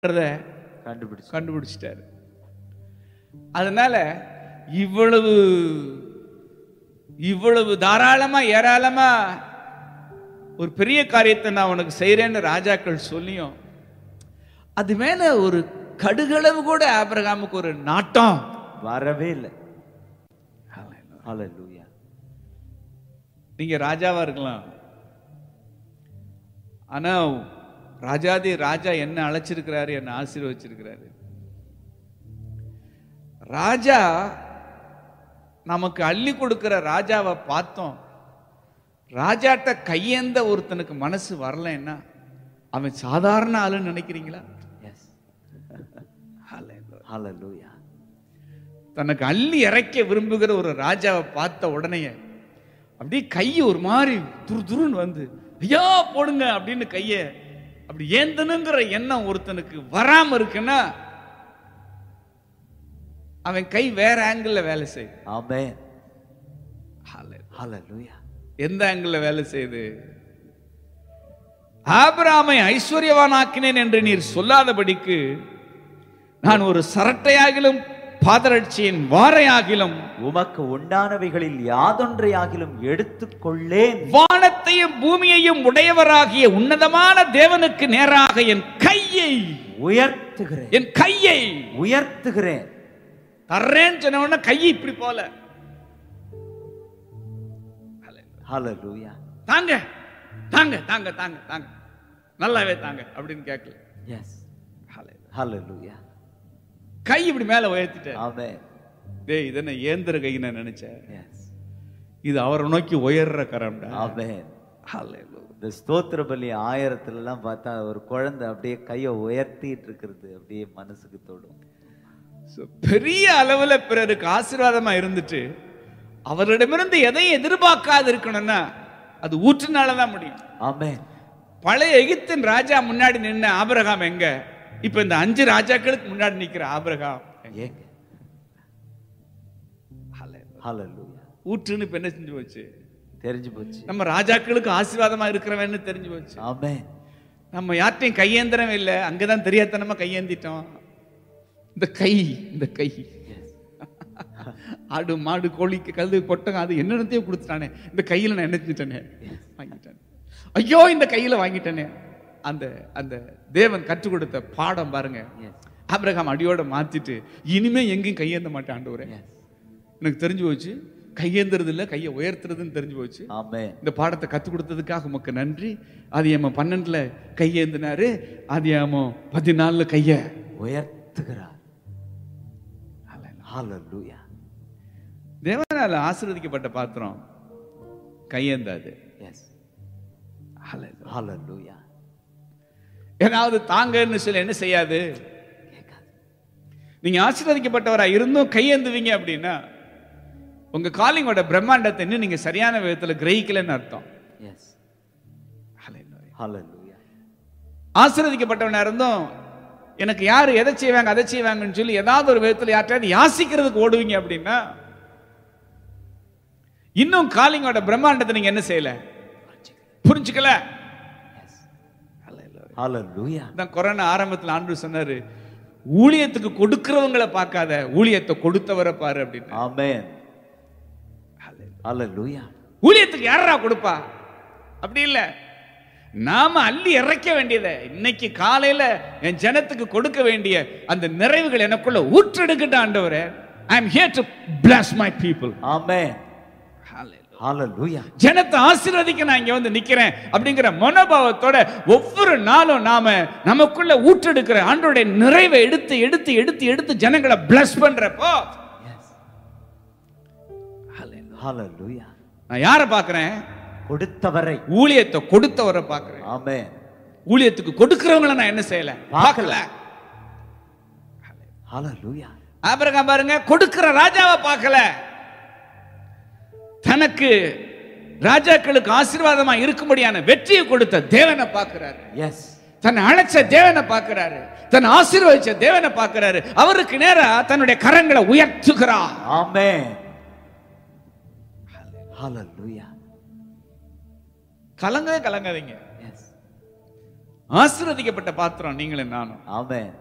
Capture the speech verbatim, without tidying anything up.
கண்டுபிடிச்சு கண்டுபிடிச்சிட்டாரு. அதனால இவ்வளவு இவ்வளவு தாராளமா ஏராளமா ஒரு பெரிய காரியத்தை நான் உனக்கு செய்யறேன்னு ராஜாக்கள் சொல்லியும் அது மேல ஒரு கடுகளவு கூட ஆபிரகாமுக்கு ஒரு நாட்டம் வரவே இல்லை. ஹல்லேலூயா. நீங்க ராஜாவா இருக்கலாம், ஆனா ராஜாதி ராஜா என்ன அழைச்சிருக்கிறாரு, என்ன ஆசீர்வச்சிருக்கிறாரு. ராஜா நமக்கு அள்ளி கொடுக்கிற ராஜாவை பார்த்தோம், ராஜாட்ட கையேந்த ஒருத்தனுக்கு மனசு வரலன்னா அவன் சாதாரண ஆளுன்னு நினைக்கிறீங்களா? எஸ். ஹல்லேலூயா. தனக்கு அள்ளி இறைக்க விரும்புகிற ஒரு ராஜாவை பார்த்த உடனே அப்படியே கையை ஒரு மாதிரி துரு துருன்னு வந்து ஐயா போடுங்க அப்படின்னு கைய அப்படி ஏந்தனுங்கிற எண்ணம் ஒருத்தனுக்கு வராம இருக்குன்னா அவன் கை வேற ஆங்கிள் வேலை செய்யுது. ஆமென். ஹல்லேலூயா. எந்த ஆங்கிள் வேலை செய்யுது? ஆபிரகாமை ஐஸ்வர்யவானாக்கினேன் என்று நீர் சொல்லாதபடிக்கு நான் ஒரு சரட்டையாகிலும் பாதரட்சியின் வாரையாகிலும் உமக்கு உண்டானவைகளில் யாதொன்றையாகிலும் எடுத்துக்கொள்ளேன். வானத்தையும் பூமியையும் உடையவராகிய உன்னதமான தேவனுக்கு நேராக என் கையை உயர்த்துகிறேன். என் கையை உயர்த்துகிறேன். தர்றேன்னு சொன்ன உடனே கையை இப்படி போல ஹல்லேலூயா. தாங்க தாங்க தாங்க தாங்க தாங்க நல்லாவே தாங்க அப்படின்னு கேட்கல. எஸ். ஹல்லேலூயா. கை இப்படி மேல உயர்த்திட்டேன். ஆமென். டேய் இது என்ன ஏந்திர கை நான் நினைச்சேன். எஸ். இது அவரை நோக்கி உயர்ற கரம்டா. ஆமென். ஹல்லேலூயா. இந்த ஸ்தோத்திர பலி ஆயிரத்துல எல்லாம் பார்த்தா ஒரு குழந்தை அப்படியே கையை உயர்த்திட்டு இருக்கிறது அப்படியே மனசுக்கு தொடும். பெரிய அளவுல பிறருக்கு ஆசீர்வாதமா இருந்துட்டு அவரிடமிருந்து எதையும் எதிர்பார்க்காது இருக்கணும்னா அது ஊற்றுனாலதான் முடியும். ஆமென். பழைய எகிப்தின் ராஜா முன்னாடி நின்ன ஆபிரகாம் எங்க? இப்ப இந்த அஞ்சு ராஜாக்களுக்கு முன்னாடி நிக்கிற ஆபிரகாம் எங்க? ஹல்லேலூயா. ஊற்றுன்னு இப்ப என்ன செஞ்சு போச்சு? தெரிஞ்சு போச்சு. நம்ம ராஜாக்களுக்கு ஆசீர்வாதமா இருக்கிறவன்னு தெரிஞ்சு போச்சு. ஆமென். நம்ம யார்ட்டையும் கையேந்திரம் இல்லை, அங்கதான் தெரியாதனமா கையேந்திட்டோம். இந்த கை இந்த கை ஆடு மாடு கோழிக்கு கழுது பொட்டங்க அது என்னென்னத்தையும் கொடுத்துட்டானே, இந்த கையில நான் என்ன செஞ்சிட்டேனே வாங்கிட்டேன். ஐயோ இந்த கையில வாங்கிட்டேனே. அந்த அந்த தேவன் கற்றுக் கொடுத்த பாடம் பாருங்க. ஆபிரகாம் அடியோட மாத்திட்டு இனிமே எங்கேயும் கையேந்த மாட்டேன் ஆண்டவரே, எனக்கு தெரிஞ்சு போச்சு கையேந்துறது இல்ல கையை உயர்த்துறதுன்னு தெரிஞ்சு போச்சு. ஆமென். இந்த பாடத்தை கற்றுக் கொடுத்ததுக்காக உமக்கு நன்றி. ஆதியாகமம் பன்னெண்டுல கையேந்தினாரு, ஆதியாகமம் பதினாலுல கைய உயர்த்துகிறார். ஹல்லேலூயா. தேவனால ஆசீர்வதிக்கப்பட்ட பாத்திரம் கையேந்தாது. எஸ். ஹல்லேலூயா. ஏதாவது தாங்கன்னு சொல்லி என்ன செய்யாது? நீங்க ஆசீர்வதிக்கப்பட்டவரா இருந்தும் கையேந்துவீங்க அப்படின்னா உங்க காலிங்கோட பிரம்மாண்டத்தை இன்னும் நீங்க சரியான விதத்துல கிரகிக்கலன்னு அர்த்தம். எஸ். ஹல்லேலூயா. ஆசீர்வதிக்கப்பட்டவனா இருந்தும் எனக்கு யாரு எதை செய்வாங்க அதை செய்வாங்கன்னு சொல்லி ஏதாவது ஒரு விதத்துல யார்ட்டாவது யாசிக்கிறதுக்கு ஓடுவீங்க அப்படின்னா இன்னும் காலிங்கோட பிரம்மாண்டத்தை நீங்க என்ன செய்யல, புரிஞ்சுக்கல. ஹல்லேலூயா. தான் கொரோனா ஆரம்பத்தில் ஆண்டவர் சொன்னாரு, ஊழியத்துக்கு கொடுக்கிறவங்களை பார்க்காத, ஊழியத்தை கொடுத்தவரை பாரு அப்படின்னு. ஆமென். ஹல்லேலூயா. ஊழியத்துக்கு யாரா கொடுப்பா? அப்படி இல்ல, நாம அள்ளி இறைக்க வேண்டியதை இன்னைக்கு காலையில என் ஜனத்துக்கு கொடுக்க வேண்டிய அந்த நிறைவுகள் எனக்குள்ள ஊற்றெடுக்கட்ட ஆண்டவரே. I am here to bless my people. ஆமென். ஹல்லேலூயா. ஜனத்தை ஆசீர்வதிக்க நான் இங்க வந்து நிக்கிறேன் அப்படிங்கிற மனோபாவத்தோட ஒவ்வொரு நாளும் நாம நமக்குள்ள ஊற்றெடுக்கிற ஆண்டவருடைய நிறைவை எடுத்து எடுத்து எடுத்து எடுத்து ஜனங்களை bless பண்றப்போ ஹல்லேலூயா. நான் யாரை பார்க்கிறேன்? கொடுத்தவரை, ஊழியத்தை கொடுத்தவரை பார்க்கிறேன். ஆமென். ஊழியத்துக்கு கொடுக்கிறவங்களை நான் என்ன செய்யல, பார்க்கல. ஹல்லேலூயா. ஆபிரகாம் பாருங்க, கொடுக்கிற ராஜாவை பார்க்கல, தனக்கு ராஜாக்களுக்கு ஆசீர்வாதமா இருக்கும்படியான வெற்றியை கொடுத்த தேவனை பார்க்கிறாரு. எஸ். தன்னை அழைச்ச தேவனை பார்க்கிறாரு, தன்னை ஆசீர்வதிச்ச தேவனை பார்க்கிறாரு. அவருக்கு நேரா தன்னுடைய கரங்களை உயர்த்துகிறார். ஆமென். ஹல்லேலூயா. கலங்கவே கலங்காதீங்க. ஆசீர்வதிக்கப்பட்ட பாத்திரம் நீங்களும் நானும். ஆமென்.